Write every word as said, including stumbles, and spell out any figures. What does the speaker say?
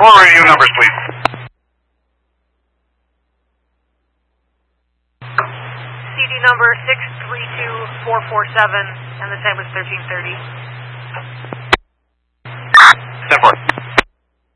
four radio numbers, please. C D number six three two four four seven, and the time was thirteen thirty. ten four.